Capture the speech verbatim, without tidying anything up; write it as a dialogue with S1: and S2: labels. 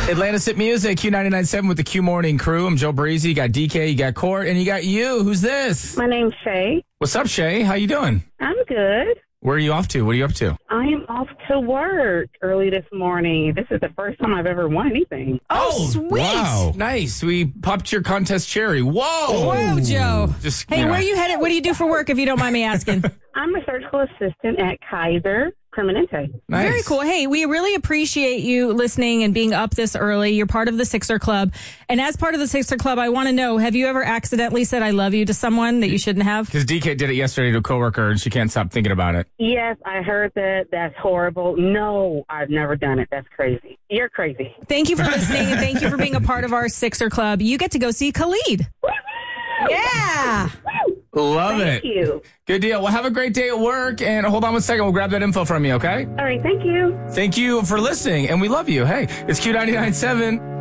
S1: Atlantis Hit Music, Q ninety-nine point seven with the Q Morning Crew. I'm Joe Breezy. You got D K, you got Court, and you got you. Who's this?
S2: My name's Shay.
S1: What's up, Shay? How you doing?
S2: I'm good.
S1: Where are you off to? What are you up to?
S2: I am off to work early this morning. This is the first time I've ever won anything.
S3: Oh, sweet.
S1: Wow. Nice. We popped your contest cherry. Whoa.
S3: Whoa, Joe.
S1: Just,
S3: Hey,
S1: you know.
S3: where are you headed? What do you do for work, if you don't mind me asking?
S2: I'm a surgical assistant at Kaiser Permanente.
S1: Nice.
S3: Very cool. Hey, we really appreciate you listening and being up this early. You're part of the Sixer Club. And as part of the Sixer Club, I want to know, have you ever accidentally said I love you to someone that you shouldn't have?
S1: Because D K did it yesterday to a coworker, and she can't stop thinking about it.
S2: Yes, I heard that. That's horrible. No, I've never done it. That's crazy. You're crazy.
S3: Thank you for listening, and thank you for being a part of our Sixer Club. You get to go see Khalid. Yeah.
S1: Love
S2: Thank
S1: it.
S2: you.
S1: Good deal. Well, have a great day at work, and hold on one second. We'll grab that info from you, okay?
S2: All right, thank you.
S1: Thank you for listening, and we love you. Hey, it's Q ninety-nine point seven.